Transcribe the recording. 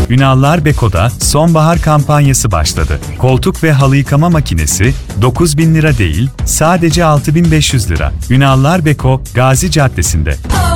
Ünallar Beko'da sonbahar kampanyası başladı. Koltuk ve halı yıkama makinesi 9.000 lira değil, sadece 6.500 lira. Ünallar Beko, Gazi Caddesi'nde.